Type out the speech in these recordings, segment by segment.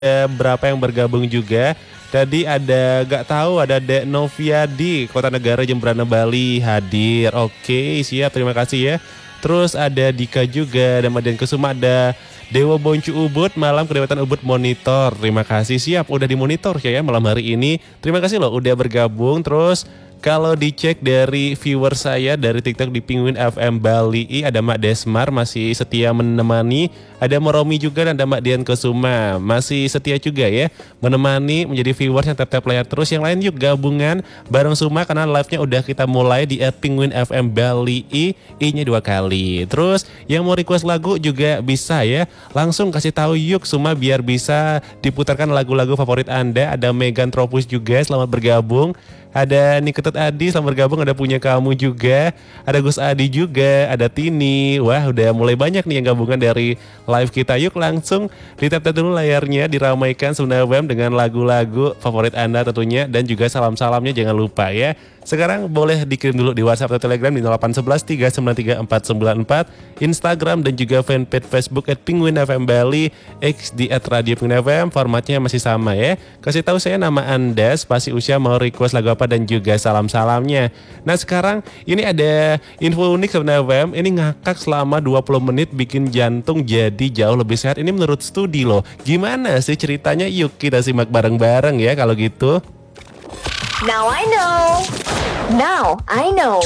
berapa yang bergabung juga. Tadi ada gak tahu ada Dek Novia di Kota Negara Jembrana Bali hadir. Oke, siap, terima kasih ya. Terus ada Dika juga, ada Madian Kusuma, ada Dewa Boncu Ubud, malam kedewatan Ubud monitor. Terima kasih, siap, udah dimonitor ya malam hari ini. Terima kasih loh udah bergabung. Terus kalau dicek dari viewer saya dari TikTok di Penguin FM Bali, ada Mak Desmar masih setia menemani, ada Moromi juga dan ada Mak Dian Kesuma masih setia juga ya menemani menjadi viewers yang tap-tap layar terus. Yang lain yuk gabungan bareng Suma karena live-nya udah kita mulai di @Penguin FM Bali I-nya 2 kali. Terus yang mau request lagu juga bisa ya, langsung kasih tahu yuk Suma biar bisa diputarkan lagu-lagu favorit Anda. Ada Megan Tropus juga, selamat bergabung. Ada Niketet Adi, selamat bergabung. Ada Punya Kamu juga, ada Gus Adi juga, ada Tini. Wah, udah mulai banyak nih yang gabungan dari live kita. Yuk langsung ditap-tap dulu layarnya, diramaikan Sunda FM dengan lagu-lagu favorit Anda tentunya. Dan juga salam-salamnya jangan lupa ya. Sekarang boleh dikirim dulu di WhatsApp atau Telegram di 0811 393 494, Instagram dan juga fanpage Facebook @Penguin FM Bali, X di @Radio Penguin FM. Formatnya masih sama ya. Kasih tahu saya nama Anda, spasi usia, mau request lagu apa dan juga salam-salamnya. Nah sekarang ini ada info unik Penguin FM. Ini ngakak selama 20 menit bikin jantung jadi jauh lebih sehat. Ini menurut studi loh. Gimana sih ceritanya? Yuk kita simak bareng-bareng ya kalau gitu. Now I know. Now I know.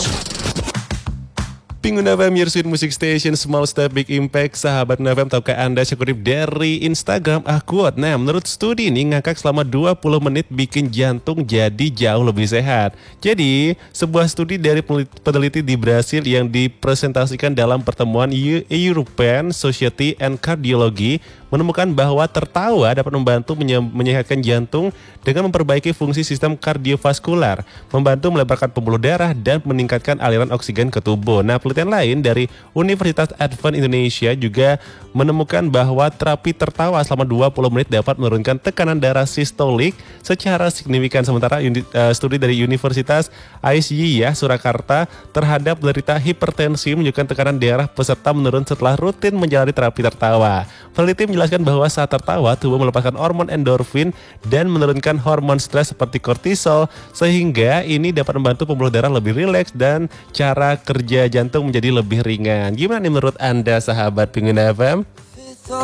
Penguin FM, your sweet music station, small step big impact. Sahabat FM, tahukah Anda sekutip dari Instagram quote. Nah, menurut studi ini ngakak selama 20 menit bikin jantung jadi jauh lebih sehat. Jadi, sebuah studi dari peneliti di Brasil yang dipresentasikan dalam pertemuan European Society and Cardiology menemukan bahwa tertawa dapat membantu menyehatkan jantung dengan memperbaiki fungsi sistem kardiovaskular, membantu melebarkan pembuluh darah dan meningkatkan aliran oksigen ke tubuh. Nah, penelitian lain dari Universitas Advent Indonesia juga menemukan bahwa terapi tertawa selama 20 menit dapat menurunkan tekanan darah sistolik secara signifikan. Sementara studi dari Universitas ISY ya Surakarta terhadap penderita hipertensi menunjukkan tekanan darah peserta menurun setelah rutin menjalani terapi tertawa. Peneliti menjelaskan bahwa saat tertawa tubuh melepaskan hormon endorfin dan menurunkan hormon stres seperti kortisol, sehingga ini dapat membantu pembuluh darah lebih rileks dan cara kerja jantung menjadi lebih ringan. Gimana nih menurut Anda sahabat Penguin FM?